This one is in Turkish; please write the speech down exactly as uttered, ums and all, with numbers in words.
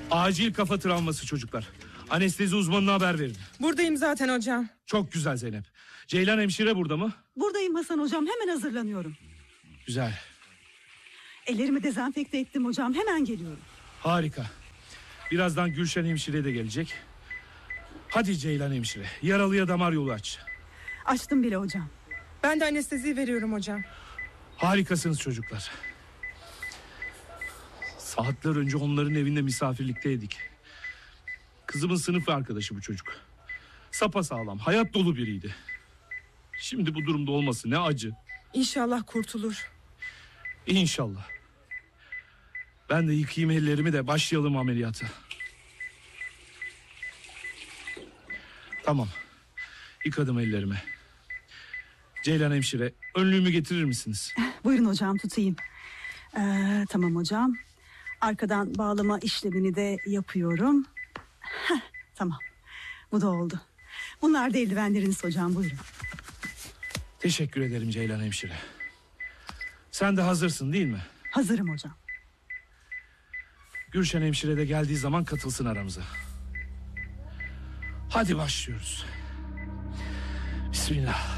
Acil kafa travması çocuklar. Anestezi uzmanına haber verin. Buradayım zaten hocam. Çok güzel Zeynep. Ceylan hemşire burada mı? Buradayım Hasan hocam, hemen hazırlanıyorum. Güzel. Ellerimi dezenfekte ettim hocam, hemen geliyorum. Harika. Birazdan Gülşen hemşire de gelecek. Hadi Ceylan hemşire, yaralıya damar yolu aç. Açtım bile hocam. Ben de anesteziyi veriyorum hocam. Harikasınız çocuklar. Saatler önce onların evinde misafirlikteydik. Kızımın sınıf arkadaşı bu çocuk. Sapasağlam, hayat dolu biriydi. Şimdi bu durumda olması ne acı. İnşallah kurtulur. İnşallah. Ben de yıkayayım ellerimi de başlayalım ameliyata. Tamam. Yıkadım ellerimi. Ceylan hemşire, önlüğümü getirir misiniz? Buyurun hocam, tutayım. Ee, tamam hocam. Arkadan bağlama işlemini de yapıyorum. Heh, tamam. Bu da oldu. Bunlar da eldivenleriniz hocam, buyurun. Teşekkür ederim Ceylan hemşire. Sen de hazırsın değil mi? Hazırım hocam. Gülşen hemşire de geldiği zaman katılsın aramıza. Hadi başlıyoruz. Bismillah.